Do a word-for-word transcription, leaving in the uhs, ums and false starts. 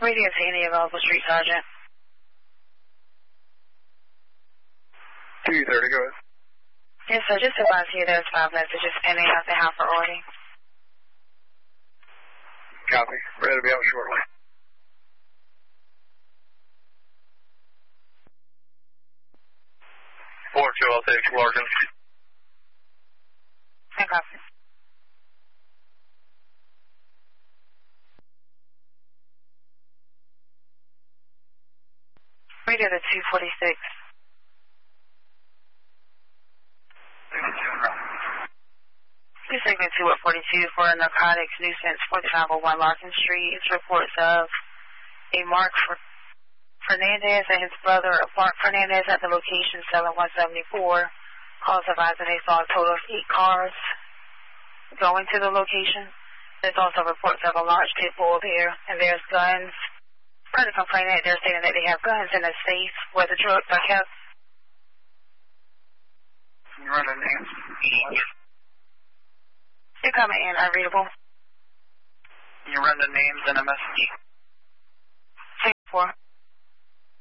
Radio to any available street sergeant. two thirty, go ahead. Yes, sir. Just advise you there's five messages pending at the house priority. Copy. Ready to be out shortly. four two, I'll take Larkin. And copy. Radio to two forty-six. Please take me to what forty-two for a narcotics nuisance for five oh one Larkin Street. It's reports of a Mark Fernandez and his brother, Mark Fernandez, at the location seven one seven four. Calls advising they saw a total of eight cars going to the location. There's also reports of a large pit bull there, and there's guns. Per the complainant, they're stating that they have guns in a safe where the drugs are kept. Can you run the names? You're coming in, unreadable. Can you run the names and a message? Four.